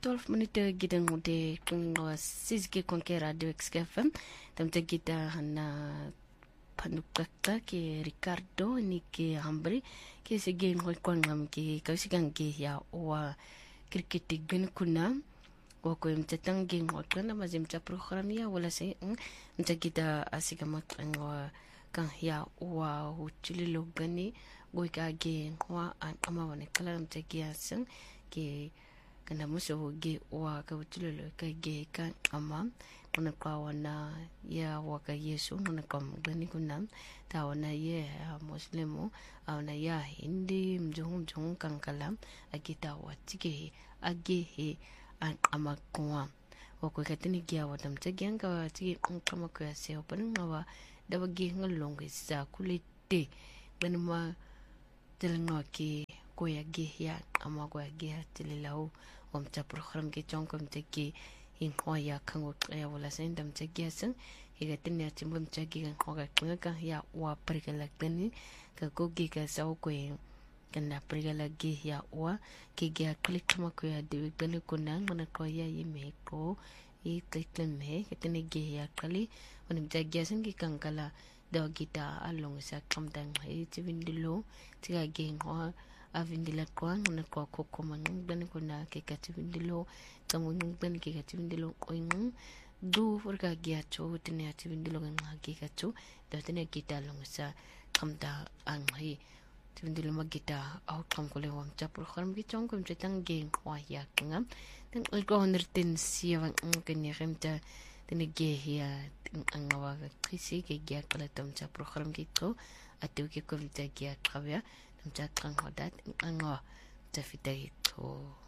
12 minute gidan de kunwa sizge konke radio XFM tamta gita hana panukakta ke Ricardo ni ke hambri ke sige ngol kwangam ke kausigang ke ya wa kriketig bin kuna ko mtatang ge ngol kana mazim ta program ya wala say mta gita asigamat ngwa kan ya wa hutulilo gani go ka ge ngwa an amawane kala mta giasan ke kana muso ge wa ka utulilo ka ge kan ama kuna kwa wana ya waka Yesu kuna kwa mgani kuna ta wana ye muslimu wana ya hindi mjungu kankala akita watike agehe an amakwa wako katini gia watamtagi anga watike kama kwa seo panungawa dawa ge ngalongo sa kulite ganima telengwa ki koya ge ya ama koya ge telilau wamta program ke chonko mtaki inqwa ya kango ya wala senda mtaki asan higatini ya timbo mtaki kanqwa ka ya wa pergala tani ka gogi ka sawo ko kana pergala ge ya wa ke ge klik kama ko ya de tani kuna ngana ko ya yime ko I klikleme katini ge ya kali wani mtaki asan ki kankala daw gita along sa kamdang tivindilo tiga ge ngwa avindila kwa ngana kwa koko mangani kuna ke kativindilo kamunung ban ke kativindilo oing du forga giacho tene ativindilo ngha ke kacho da tene kita long sa kamda anghi tivindilo magita outcome ko le wam cha program ki chong ko mchetang ge kwa ya ngam ten ko honerten siya ngani remta tene ge ya ngawa krisi ke ge kala tam cha program ki ko atu ke ko mta ge travia tam cha kang hodat ngawa ta fitay to